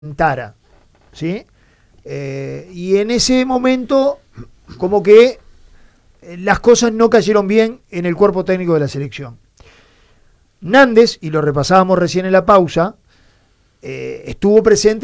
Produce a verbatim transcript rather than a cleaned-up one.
Tara, ¿sí? Eh, y en ese momento, como que las cosas no cayeron bien en el cuerpo técnico de la selección. Nández, y lo repasábamos recién en la pausa, eh, estuvo presente